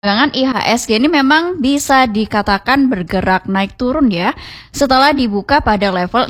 Perdagangan IHSG ini memang bisa dikatakan bergerak naik turun ya setelah dibuka pada level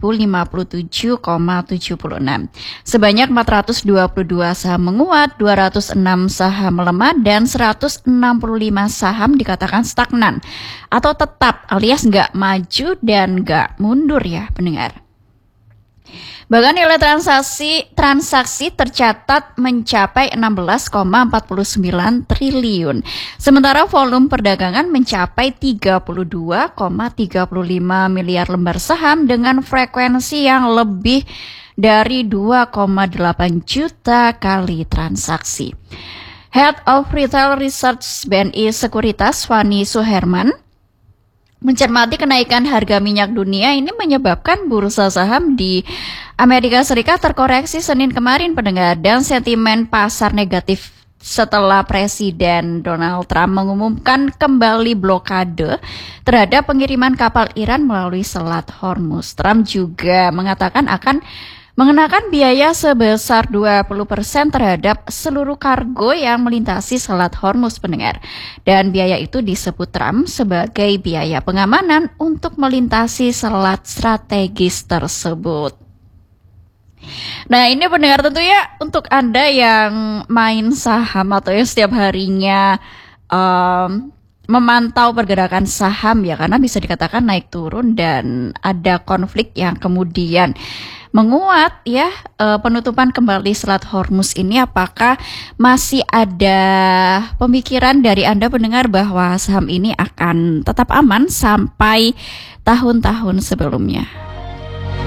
6.057,76. Sebanyak 422 saham menguat, 206 saham melemah, dan 165 saham dikatakan stagnan atau tetap alias nggak maju dan nggak mundur ya pendengar. Bahkan nilai transaksi tercatat mencapai 16,49 triliun. Sementara volume perdagangan mencapai 32,35 miliar lembar saham dengan frekuensi yang lebih dari 2,8 juta kali transaksi. Head of Retail Research BNI Sekuritas Fani Suherman mencermati kenaikan harga minyak dunia ini menyebabkan bursa saham di Amerika Serikat terkoreksi Senin kemarin pendengar, dan sentimen pasar negatif setelah Presiden Donald Trump mengumumkan kembali blokade terhadap pengiriman kapal Iran melalui Selat Hormuz. Trump juga mengatakan akan mengenakan biaya sebesar 20% terhadap seluruh kargo yang melintasi Selat Hormuz pendengar. Dan biaya itu disebut Trump sebagai biaya pengamanan untuk melintasi selat strategis tersebut. Nah ini pendengar tentu ya untuk Anda yang main saham atau yang setiap harinya memantau pergerakan saham ya, karena bisa dikatakan naik turun dan ada konflik yang kemudian menguat ya, penutupan kembali Selat Hormuz ini, apakah masih ada pemikiran dari Anda pendengar bahwa saham ini akan tetap aman sampai tahun-tahun sebelumnya?